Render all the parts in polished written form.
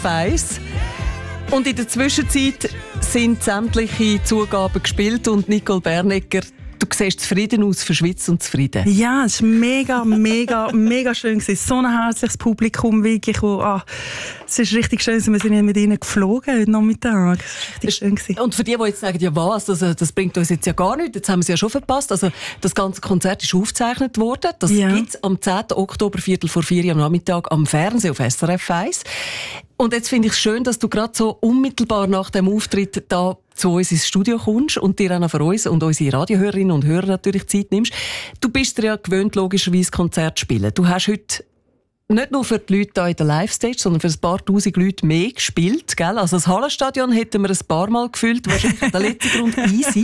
1. Und in der Zwischenzeit sind sämtliche Zugaben gespielt und Nicole Bernecker, du siehst zufrieden aus, verschwitzt und zufrieden. Ja, es war mega schön gewesen. So ein herzliches Publikum, wirklich. Es ist richtig schön, wir sind mit ihnen geflogen heute Nachmittag. Es war richtig schön gewesen. Und für die jetzt sagen, ja was, das bringt uns jetzt ja gar nichts, jetzt haben wir es ja schon verpasst. Also, das ganze Konzert ist aufgezeichnet worden. Das gibt es am 10. Oktober, 3:45 am Nachmittag am Fernsehen auf SRF 1. Und jetzt finde ich es schön, dass du gerade so unmittelbar nach dem Auftritt da zu uns ins Studio kommst und dir auch noch für uns und unsere Radiohörerinnen und Hörer natürlich Zeit nimmst. Du bist dir ja gewöhnt, logischerweise Konzert zu spielen. Du hast heute nicht nur für die Leute hier in der Live-Stage, sondern für ein paar tausend Leute mehr gespielt, gell? Also das Hallenstadion hätten wir ein paar Mal gefüllt, wahrscheinlich der letzte Grund easy.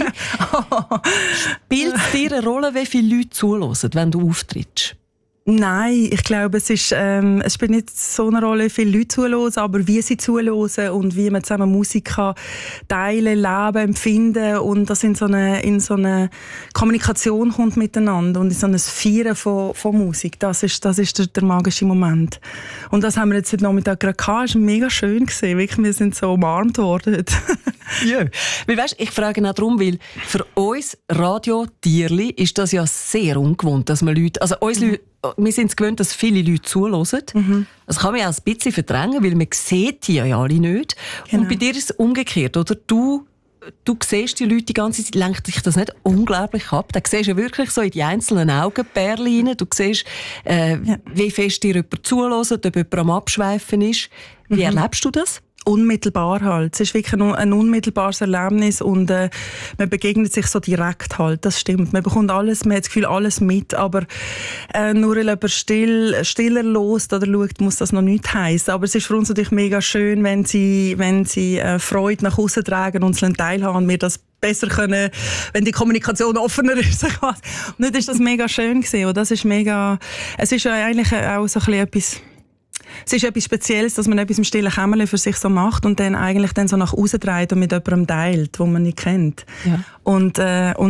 Spielt es dir eine Rolle, wie viele Leute zuhören, wenn du auftrittst? Nein, ich glaube, es spielt nicht so eine Rolle, wie viele Leute zuhören, aber wie sie zuhören und wie man zusammen Musik kann teilen, leben, empfinden und das in so eine Kommunikation kommt miteinander und in so ein Feiern von Musik. Das ist der magische Moment. Und das haben wir jetzt heute Nachmittag gerade gehabt. Es war mega schön gewesen. Wirklich, wir sind so umarmt worden. Ja. Wie weisst, ich frage auch darum, weil für uns Radio-Tierli ist das ja sehr ungewohnt, dass man Leute, also uns wir sind es gewöhnt, dass viele Leute zuhören. Das kann man ja auch ein bisschen verdrängen, weil man sieht die ja alle nicht. Genau. Und bei dir ist es umgekehrt, oder? Du siehst die Leute die ganze Zeit, lenkt dich das nicht unglaublich ab? Da siehst du ja wirklich so in die einzelnen Augenperlen rein. Du siehst, wie fest dir jemand zuhört, ob jemand am Abschweifen ist. Wie erlebst du das? Unmittelbar halt. Es ist wirklich ein unmittelbares Erlebnis und man begegnet sich so direkt halt. Das stimmt. Man bekommt alles, man hat das Gefühl, alles mit, aber nur weil jemand stiller lost oder schaut, muss das noch nicht heissen. Aber es ist für uns natürlich mega schön, wenn sie Freude nach außen tragen und uns teilhaben und wir das besser können, wenn die Kommunikation offener ist. Und nicht ist das mega schön gewesen. Und das ist mega, es ist ja eigentlich auch so ein bisschen etwas, es ist etwas Spezielles, dass man etwas im stillen Kämmerlein für sich so macht und dann eigentlich dann so nach außen dreht und mit jemandem teilt, den man nicht kennt. Ja. Und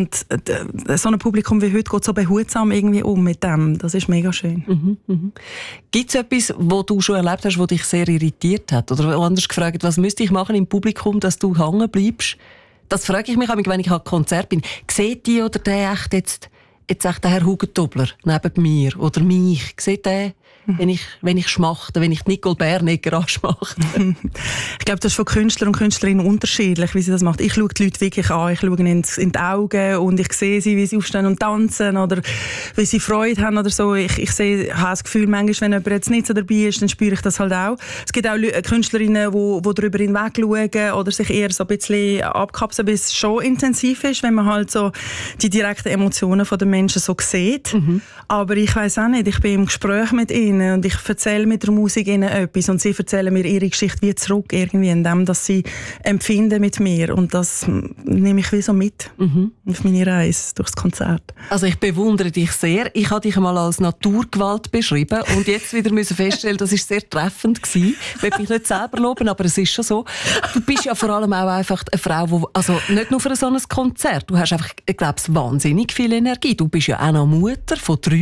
so ein Publikum wie heute geht so behutsam irgendwie um mit dem. Das ist mega schön. Gibt es etwas, was du schon erlebt hast, was dich sehr irritiert hat? Oder anders gefragt, was müsste ich machen im Publikum, dass du hängen bleibst? Das frage ich mich, wenn ich an Konzert bin. Sieht die oder der echt jetzt echt der Herr Hugentobler neben mir oder mich? Sieht der, wenn ich schmachte, wenn ich Nicole Bernecker anschmachte? Ich glaube, das ist von Künstlern und Künstlerinnen unterschiedlich, wie sie das macht. Ich schaue die Leute wirklich an, ich schaue ihnen in die Augen und ich sehe sie, wie sie aufstehen und tanzen oder wie sie Freude haben oder so. Ich habe das Gefühl, manchmal, wenn jemand jetzt nicht so dabei ist, dann spüre ich das halt auch. Es gibt auch Künstlerinnen, die darüber hinweg schauen oder sich eher so ein bisschen abkapseln, bis es schon intensiv ist, wenn man halt so die direkten Emotionen der Menschen so sieht. Aber ich weiss auch nicht, ich bin im Gespräch mit ihnen und ich erzähle mit der Musik ihnen etwas und sie erzählen mir ihre Geschichte wie zurück irgendwie in dem, dass sie empfinden mit mir und das nehme ich wie so mit auf meine Reise durchs Konzert. Also ich bewundere dich sehr. Ich habe dich einmal als Naturgewalt beschrieben und jetzt wieder müssen feststellen, das war sehr treffend gewesen. Ich will mich nicht selber loben, aber es ist schon so. Du bist ja vor allem auch einfach eine Frau, die, also nicht nur für so ein Konzert, du hast einfach, ich glaube, wahnsinnig viel Energie. Du bist ja auch noch Mutter von 3.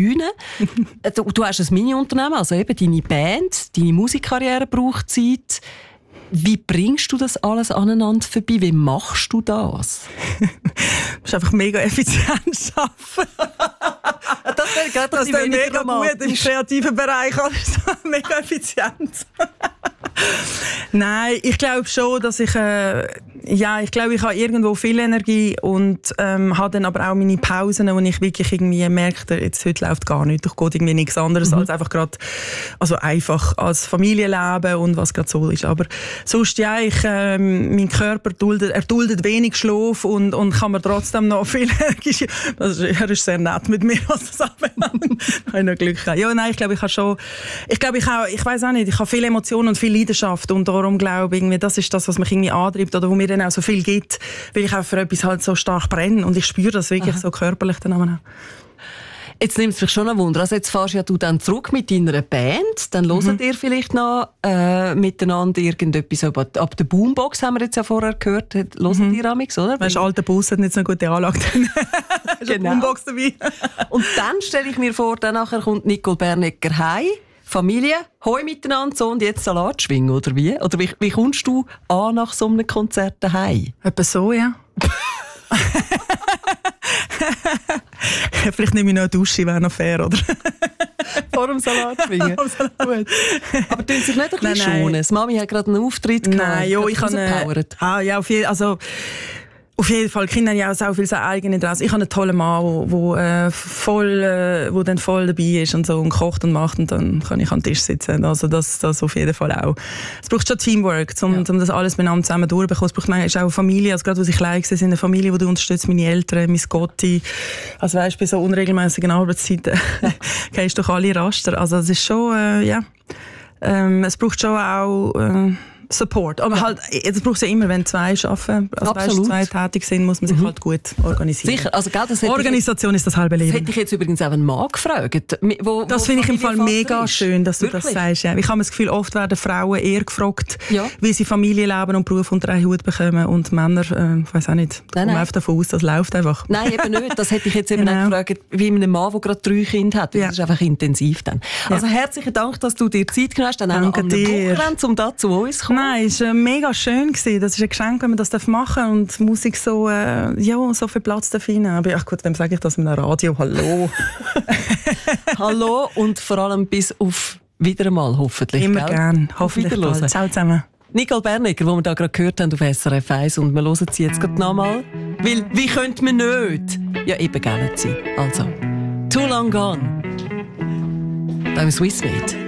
Du hast ein Mini-Unternehmen, also eben deine Band, deine Musikkarriere braucht Zeit. Wie bringst du das alles aneinander vorbei? Wie machst du das? Du musst einfach mega effizient arbeiten. Das ist mega gut im kreativen Bereich. Also mega effizient. Nein, ich glaube schon, dass ich habe irgendwo viel Energie und habe dann aber auch meine Pausen, wo ich wirklich irgendwie merke, jetzt heute läuft gar nichts, ich gehe irgendwie nichts anderes als einfach gerade, also einfach als Familienleben und was gerade so ist. Aber sonst mein Körper duldet wenig Schlaf und kann mir trotzdem noch viel Energie. Er ist sehr nett mit mir, was das anbelangt. Da habe ich noch Glück gehabt. Ja, nein, ich glaube, ich weiss auch nicht, ich habe viele Emotionen und viel Leidenschaft und darum glaube ich, irgendwie, das ist das, was mich irgendwie antreibt oder wo mir dann auch so viel gibt, weil ich auch für etwas halt so stark brenne und ich spüre das wirklich so körperlich dann auch. Jetzt nimmt es mich schon ein Wunder. Also jetzt fährst ja du dann zurück mit deiner Band, dann hört ihr vielleicht noch miteinander irgendetwas ab der Boombox, haben wir jetzt ja vorher gehört, hört ihr amigs, oder? Weißt du, alter Bus hat nicht so eine gute Anlage. Ist eine Boombox dabei. Und dann stelle ich mir vor, dann nachher kommt Nicole Bernecker heim Familie, hoi miteinander, so und jetzt Salat schwingen, oder wie? Oder wie kommst du an nach so einem Konzert daheim? Etwa so, ja. Vielleicht nehme ich noch eine Dusche, wäre noch fair, oder? Vor dem Salat schwingen. Gut. Aber tun sich nicht ein bisschen schonen? Das Mami hat gerade einen Auftritt gehabt. Nein, jo, ich habe ja, auf jeden Fall, die Kinder haben ja auch so viel sein eigenes Interesse. Ich habe einen tollen Mann, wo dann voll dabei ist und so und kocht und macht, und dann kann ich am Tisch sitzen. Also das auf jeden Fall auch. Es braucht schon Teamwork, um das alles miteinander zusammen durchzubekommen. Es braucht manchmal auch eine Familie, also gerade, wo ich klein war, sind eine Familie, die du unterstützt, meine Eltern, mein Gotti. Also weißt, bei so unregelmäßigen Arbeitszeiten gehst du durch alle Raster. Also es ist schon, es braucht schon auch Support. Aber halt, das braucht es ja immer, wenn zwei arbeiten, also weißt, zwei tätig sind, muss man sich halt gut organisieren. Sicher, also gell, Organisation ist das halbe Leben. Das hätte ich jetzt übrigens auch einen Mann gefragt. Das finde ich im Fall mega schön, dass du das sagst. Ja. Ich habe das Gefühl, oft werden Frauen eher gefragt, wie sie Familienleben und Beruf unter einen Hut bekommen, und Männer, ich weiss auch nicht, kommen einfach davon aus, das läuft einfach. Nein, eben nicht. Das hätte ich jetzt eben auch gefragt, wie einem Mann, der gerade 3 Kinder hat. Das ist einfach intensiv dann. Also herzlichen Dank, dass du dir Zeit genommen hast, dann auch an einem Wochenende, um da zu uns zu kommen. Nein, es war mega schön. Das ist ein Geschenk, wenn man das machen darf und Musik so viel Platz finden. Aber ach gut, dann sage ich das mit einem Radio. Hallo. Hallo und vor allem bis auf wieder einmal, hoffentlich. Immer gern. Hoffentlich bald. Ciao zusammen. Nicole Bernegger, die wir da gerade gehört haben auf SRF 1, und wir hören sie jetzt gerade nochmal. Weil, wie könnte man nicht? Ja, eben gerne sie. Also, Too Long Gone. Beim Swissmade.